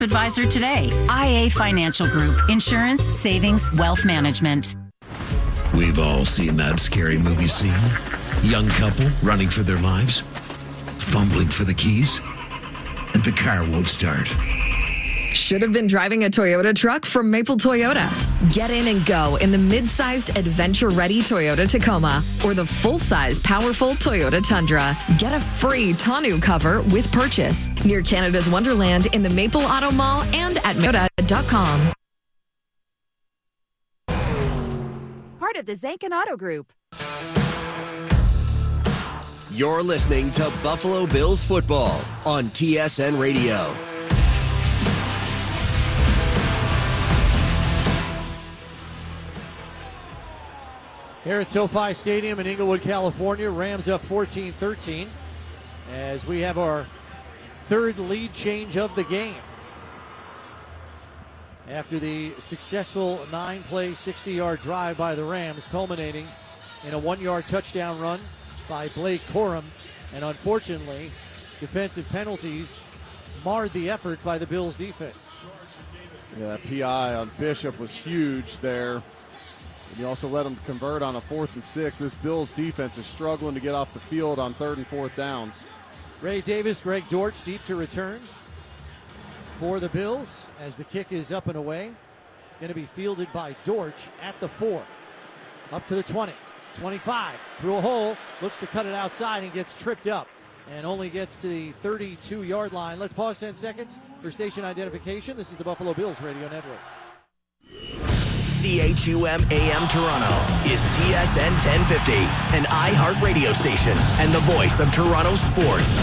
Advisor today. IA Financial Group. Insurance, savings, wealth management. We've all seen that scary movie scene. Young couple running for their lives, fumbling for the keys, and the car won't start. Should have been driving a Toyota truck from Maple Toyota. Get in and go in the mid-sized adventure-ready Toyota Tacoma or the full-size powerful Toyota Tundra. Get a free tonneau cover with purchase near Canada's Wonderland in the Maple Auto Mall and at Toyota.com. Part of the Zankin Auto Group. You're listening to Buffalo Bills football on TSN Radio. Here at SoFi Stadium in Inglewood, California, Rams up 14-13 as we have our third lead change of the game. After the successful 9-play, 60-yard drive by the Rams, culminating in a 1-yard touchdown run by Blake Corum. And unfortunately, defensive penalties marred the effort by the Bills defense. Yeah, PI on Bishop was huge there. And you also let them convert on a 4th and 6. This Bills defense is struggling to get off the field on 3rd and 4th downs. Ray Davis, Greg Dortch deep to return for the Bills as the kick is up and away. Going to be fielded by Dortch at the 4. Up to the 20, 25, through a hole, looks to cut it outside and gets tripped up and only gets to the 32-yard line. Let's pause 10 seconds for station identification. This is the Buffalo Bills Radio Network. CHUM AM Toronto is TSN 1050, an iHeart radio station and the voice of Toronto sports.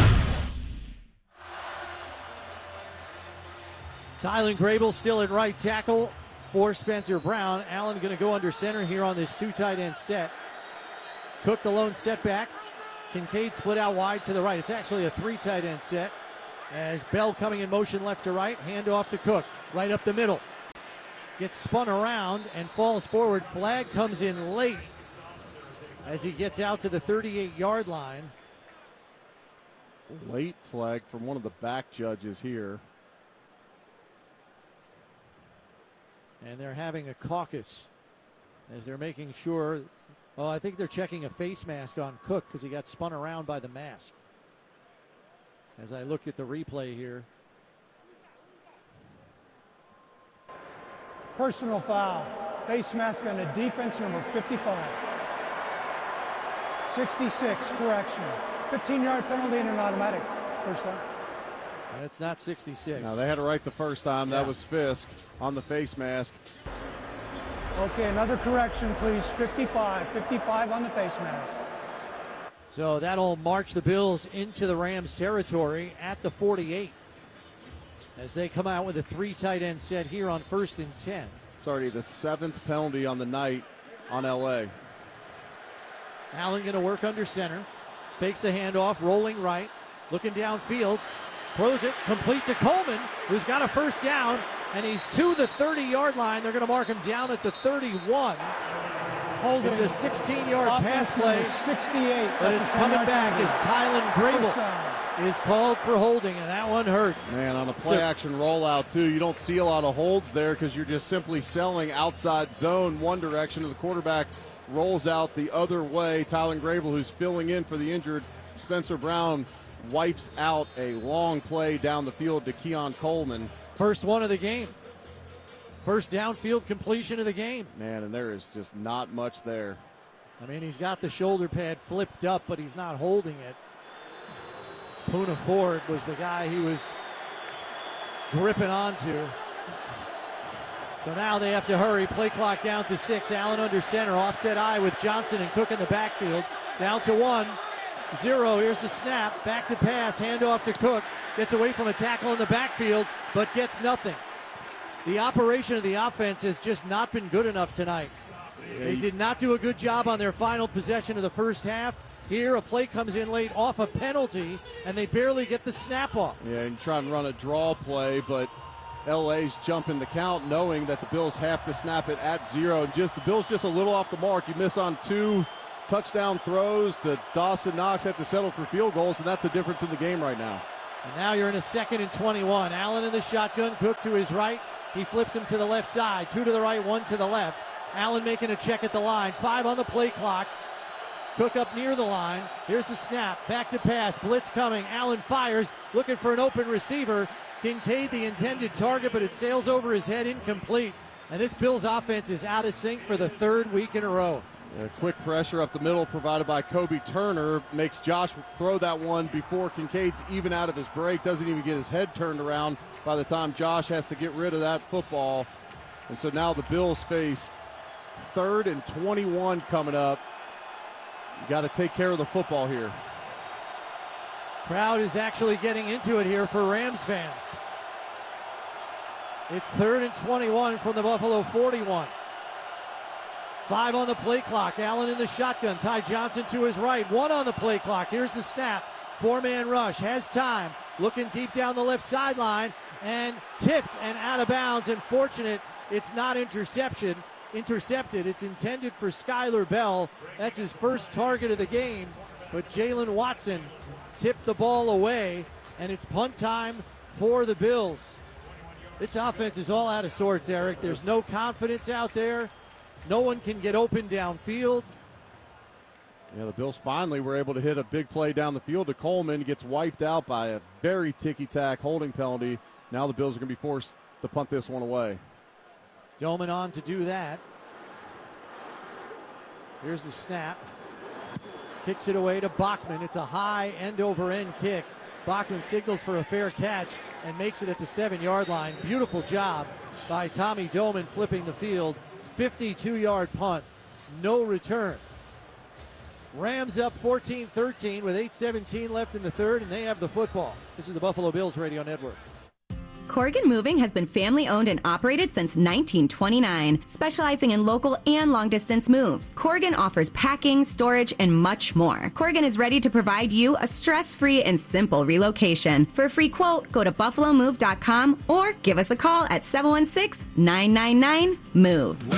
Tylen Grable still at right tackle for Spencer Brown. Allen going to go under center here on this 2 tight end set. Cook the lone setback. Kincaid split out wide to the right. It's actually a 3 tight end set as Bell coming in motion left to right. Hand off to Cook right up the middle. Gets spun around and falls forward. Flag comes in late as he gets out to the 38-yard line. Late flag from one of the back judges here. And they're having a caucus as they're making sure. Oh, I think they're checking a face mask on Cook because he got spun around by the mask. As I look at the replay here. Personal foul. Face mask on the defense, number 55. 66, correction. 15-yard penalty and an automatic. First down. That's not 66. No, they had it right the first time. That was Fisk on the face mask. Okay, another correction, please. 55. 55 on the face mask. So that'll march the Bills into the Rams territory at the 48 as they come out with a 3 tight end set here on 1st and 10. It's already the 7th penalty on the night on LA. Allen going to work under center. Fakes the handoff, rolling right, looking downfield. Throws it complete to Coleman, who's got a first down, and he's to the 30-yard line. They're going to mark him down at the 31. Holding. It's a 16-yard pass play. 68. But it's coming back as Tylen Grable is called for holding, and that one hurts. Man, on a play-action rollout, too, you don't see a lot of holds there because you're just simply selling outside zone one direction, and the quarterback rolls out the other way. Tylen Grable, who's filling in for the injured Spencer Brown, wipes out a long play down the field to Keon Coleman. First one of the game. First downfield completion of the game. Man, and there is just not much there. I mean, he's got the shoulder pad flipped up, but he's not holding it. Poona Ford was the guy he was gripping onto. So now they have to hurry. Play clock down to 6. Allen under center. Offset eye with Johnson and Cook in the backfield. Down to 1-0. Here's the snap. Back to pass. Handoff to Cook. Gets away from a tackle in the backfield, but gets nothing. The operation of the offense has just not been good enough tonight. They did not do a good job on their final possession of the first half. Here, a play comes in late off a penalty, and they barely get the snap off. Yeah, and trying to run a draw play, but LA's jumping the count, knowing that the Bills have to snap it at 0. Just the Bills just a little off the mark. You miss on 2 touchdown throws to Dawson Knox, have to settle for field goals, and that's the difference in the game right now. And now you're in a 2nd and 21. Allen in the shotgun. Cook to his right. He flips him to the left side. 2 to the right, 1 to the left. Allen making a check at the line. 5 on the play clock. Cook up near the line. Here's the snap. Back to pass. Blitz coming. Allen fires. Looking for an open receiver. Kincaid the intended target, but it sails over his head, incomplete. And this Bills offense is out of sync for the 3rd week in a row. Quick pressure up the middle provided by Kobe Turner makes Josh throw that one before Kincaid's even out of his break. Doesn't even get his head turned around by the time Josh has to get rid of that football. And so now the Bills face 3rd and 21 coming up. You got to take care of the football here. Crowd is actually getting into it here for Rams fans. It's 3rd and 21 from the Buffalo 41. 5 on the play clock. Allen in the shotgun. Ty Johnson to his right. 1 on the play clock. Here's the snap. 4-man rush. Has time. Looking deep down the left sideline. And tipped and out of bounds. And fortunate it's not intercepted. It's intended for Skylar Bell. That's his first target of the game. But Jalen Watson tipped the ball away. And it's punt time for the Bills. This offense is all out of sorts, Eric. There's no confidence out there. No one can get open downfield. Yeah, the Bills finally were able to hit a big play down the field to Coleman. Gets wiped out by a very ticky-tack holding penalty. Now the Bills are going to be forced to punt this one away. Doman on to do that. Here's the snap. Kicks it away to Bachman. It's a high end-over-end kick. Bachman signals for a fair catch and makes it at the 7-yard line. Beautiful job by Tommy Doman flipping the field. 52-yard punt. No return. Rams up 14-13 with 8:17 left in the 3rd, and they have the football. This is the Buffalo Bills Radio Network. Corrigan Moving has been family-owned and operated since 1929, specializing in local and long-distance moves. Corrigan offers packing, storage, and much more. Corrigan is ready to provide you a stress-free and simple relocation. For a free quote, go to buffalomove.com or give us a call at 716-999-MOVE.